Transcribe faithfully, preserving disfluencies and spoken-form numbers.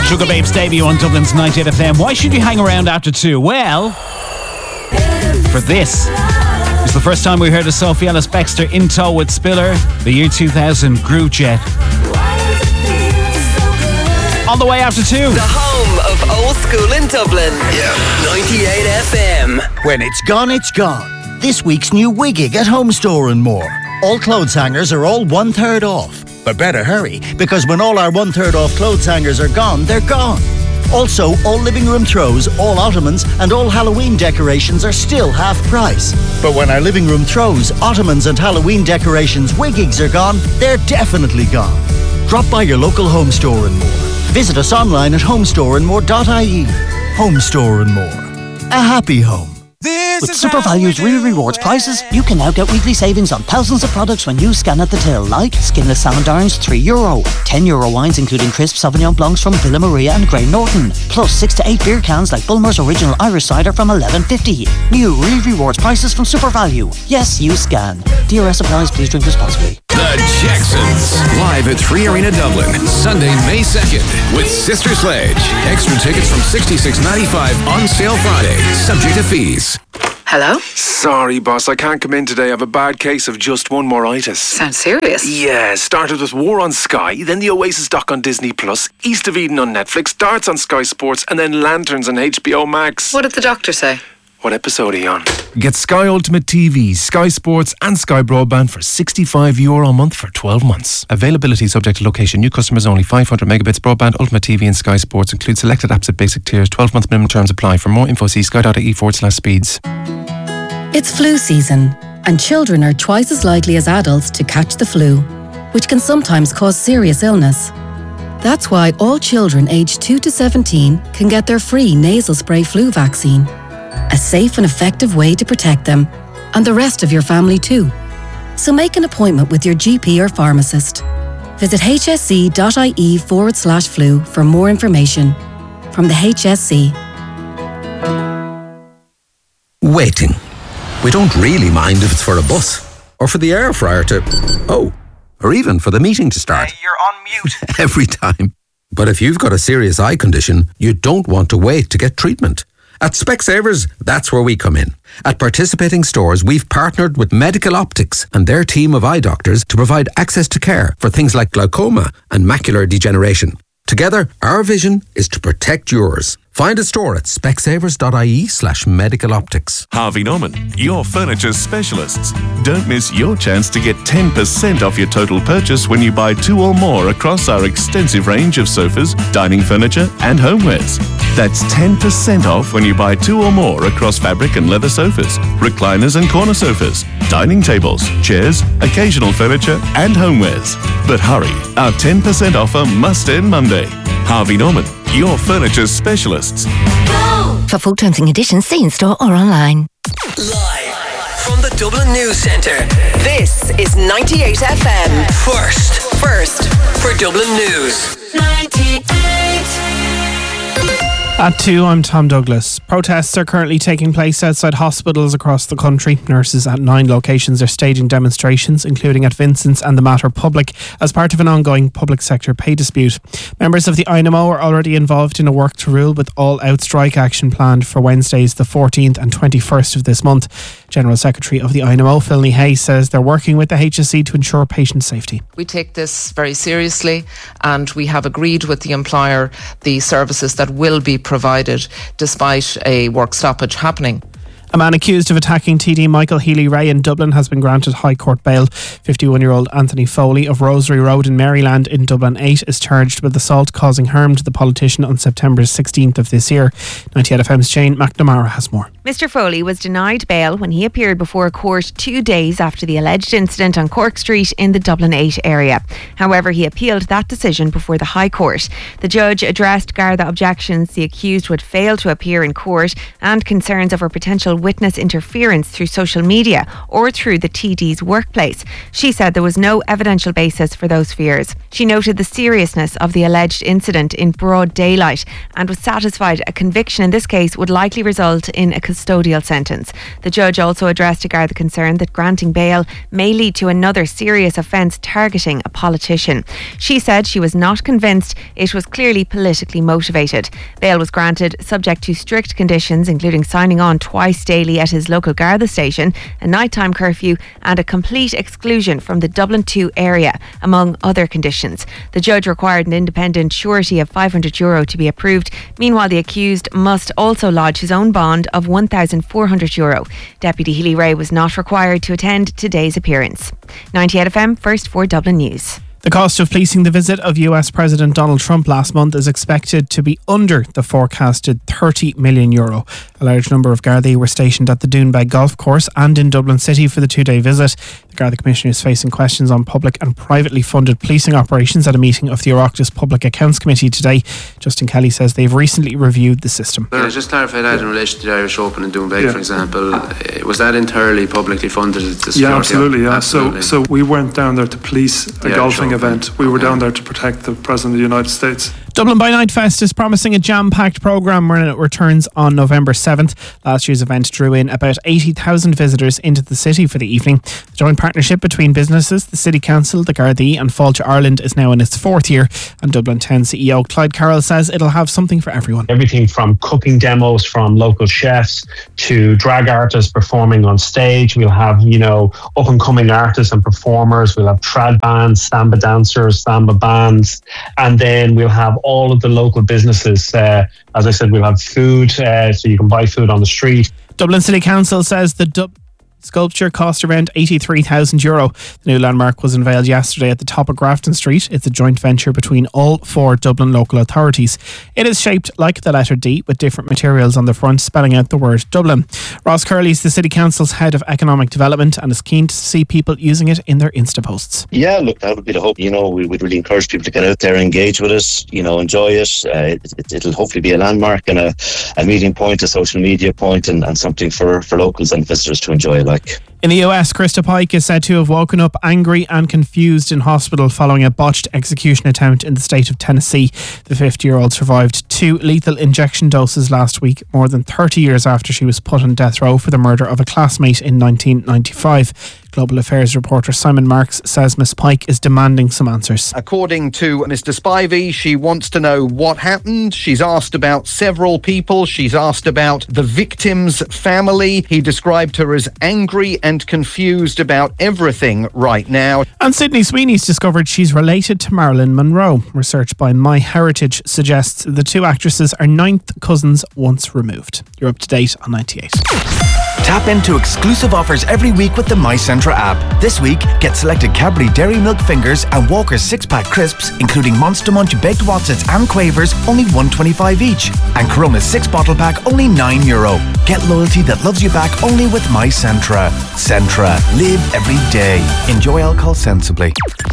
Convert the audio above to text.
Sugar Babes debut on Dublin's ninety-eight F M. Why should you hang around after two? Well, for this. It's the first time we heard of Sophie Ellis-Bextor in tow with Spiller, the year two thousand Groove Jet. On the way after two. The home of old school in Dublin. Yeah, ninety-eight F M. When it's gone, it's gone. This week's new Wiggig at Home Store and More. All clothes hangers are all one third off. But better hurry, because when all our one third off clothes hangers are gone, they're gone. Also, all living room throws, all ottomans and all Halloween decorations are still half price. But when our living room throws, ottomans and Halloween decorations Wiggigs are gone, they're definitely gone. Drop by your local Home Store and More. Visit us online at homestore and more dot I E. Home Store and More. A happy home. With SuperValue's Real Rewards prices, you can now get weekly savings on thousands of products when you scan at the till, like skinless salmon darns, three euro, ten euro wines including crisp Sauvignon Blancs from Villa Maria and Grey Norton, plus six to eight beer cans like Bulmer's Original Irish Cider from eleven fifty. New Real Rewards prices from SuperValue. Yes, you scan. D R S applies. Please drink responsibly. The Jacksons, live at Three Arena Dublin, Sunday, May second, with Sister Sledge. Extra tickets from sixty-six ninety-five on sale Friday, subject to fees. Hello? Sorry, boss, I can't come in today. I have a bad case of just one moritis. Sounds serious. Yeah, started with War on Sky, then the Oasis doc on Disney Plus, East of Eden on Netflix, Darts on Sky Sports, and then Lanterns on H B O Max. What did the doctor say? What episode are you on? Get Sky Ultimate T V, Sky Sports and Sky Broadband for sixty-five euro a month for twelve months. Availability subject to location. New customers only. five hundred megabits broadband, Ultimate T V and Sky Sports. Include selected apps at basic tiers. twelve month minimum terms apply. For more info, see sky.ie forward slash speeds. It's flu season, and children are twice as likely as adults to catch the flu, which can sometimes cause serious illness. That's why all children aged two to seventeen can get their free nasal spray flu vaccine. A safe and effective way to protect them, and the rest of your family too. So make an appointment with your G P or pharmacist. Visit hsc.ie forward slash flu for more information. From the H S C. Waiting. We don't really mind if it's for a bus, or for the air fryer to... Oh, or even for the meeting to start. Uh, you're on mute. Every time. But if you've got a serious eye condition, you don't want to wait to get treatment. At Specsavers, that's where we come in. At participating stores, we've partnered with Medical Optics and their team of eye doctors to provide access to care for things like glaucoma and macular degeneration. Together, our vision is to protect yours. Find a store at specsavers.ie slash medical optics. Harvey Norman, your furniture specialists. Don't miss your chance to get ten percent off your total purchase when you buy two or more across our extensive range of sofas, dining furniture and homewares. That's ten percent off when you buy two or more across fabric and leather sofas, recliners and corner sofas, dining tables, chairs, occasional furniture and homewares. But hurry, our ten percent offer must end Monday. Harvey Norman, your furniture specialists. Go! For full terms and conditions, see in store or online. Live from the Dublin News Centre, this is ninety-eight F M. First, first for Dublin News. ninety-eight. At two, I'm Tom Douglas. Protests are currently taking place outside hospitals across the country. Nurses at nine locations are staging demonstrations, including at Vincent's and the Mater Public, as part of an ongoing public sector pay dispute. Members of the I N M O are already involved in a work to rule with all-out strike action planned for Wednesdays the fourteenth and twenty-first of this month. General Secretary of the I N M O, Philny Hay, says they're working with the H S C to ensure patient safety. We take this very seriously and we have agreed with the employer the services that will be provided despite a work stoppage happening. A man accused of attacking T D Michael Healy-Rae in Dublin has been granted High Court bail. fifty-one-year-old Anthony Foley of Rosary Road in Maryland in Dublin eight is charged with assault causing harm to the politician on September sixteenth of this year. ninety-eight F M's Jane McNamara has more. Mister Foley was denied bail when he appeared before a court two days after the alleged incident on Cork Street in the Dublin eight area. However, he appealed that decision before the High Court. The judge addressed Garda objections the accused would fail to appear in court and concerns over potential witness interference through social media or through the T D's workplace. She said there was no evidential basis for those fears. She noted the seriousness of the alleged incident in broad daylight and was satisfied a conviction in this case would likely result in a custodial sentence. The judge also addressed a Garda concern that granting bail may lead to another serious offence targeting a politician. She said she was not convinced it was clearly politically motivated. Bail was granted subject to strict conditions, including signing on twice daily at his local Garda station, a nighttime curfew and a complete exclusion from the Dublin two area, among other conditions. The judge required an independent surety of five hundred euro to be approved. Meanwhile, the accused must also lodge his own bond of one thousand four hundred euro. Deputy Healy Ray was not required to attend today's appearance. ninety-eight F M, first for Dublin News. The cost of policing the visit of U S President Donald Trump last month is expected to be under the forecasted thirty million euro. A large number of Gardaí were stationed at the Doonbeg Golf Course and in Dublin City for the two-day visit. The Garda Commissioner is facing questions on public and privately funded policing operations at a meeting of the Oireachtas Public Accounts Committee today. Justin Kelly says they've recently reviewed the system. Can I just clarify that in relation to the Irish Open in Doonbeg, yeah. for example? Was that entirely publicly funded? Yeah, absolutely. Yeah. Absolutely. So, so we weren't down there to police a golfing event. We were down there to protect the President of the United States. Dublin by Night Fest is promising a jam-packed programme when it returns on November seventh. Last year's event drew in about eighty thousand visitors into the city for the evening. The joint partnership between businesses, the City Council, the Gardaí and Fáilte Ireland is now in its fourth year, and Dublin ten C E O Clyde Carroll says it'll have something for everyone. Everything from cooking demos from local chefs to drag artists performing on stage. We'll have, you know, up-and-coming artists and performers. We'll have trad bands, samba dancers, samba bands, and then we'll have all of the local businesses. Uh, as I said, we'll have food, uh, so you can buy food on the street. Dublin City Council says the Dub- sculpture cost around eighty-three thousand euro. The new landmark was unveiled yesterday at the top of Grafton Street. It's a joint venture between all four Dublin local authorities. It is shaped like the letter D with different materials on the front spelling out the word Dublin. Ross Curley is the City Council's head of economic development and is keen to see people using it in their Insta posts. Yeah, look, that would be the hope. You know, we would really encourage people to get out there and engage with us, you know, enjoy it. Uh, it, it it'll hopefully be a landmark and a, a meeting point, a social media point, and, and something for, for locals and visitors to enjoy, like. In the U S, Krista Pike is said to have woken up angry and confused in hospital following a botched execution attempt in the state of Tennessee. The fifty-year-old survived two lethal injection doses last week, more than thirty years after she was put on death row for the murder of a classmate in nineteen ninety-five. Global Affairs reporter Simon Marks says Miss Pike is demanding some answers. According to Mister Spivey, she wants to know what happened. She's asked about several people. She's asked about the victim's family. He described her as angry and confused about everything right now. And Sydney Sweeney's discovered she's related to Marilyn Monroe. Research by MyHeritage suggests the two actresses are ninth cousins once removed. You're up to date on ninety-eight. Tap into exclusive offers every week with the MyCentra app. This week, get selected Cadbury Dairy Milk Fingers and Walker's six-pack crisps, including Monster Munch Baked Wotsits and Quavers, only one twenty-five each. And Corona's six-bottle pack, only nine euro. Get loyalty that loves you back only with MyCentra. Centra. Live every day. Enjoy alcohol sensibly.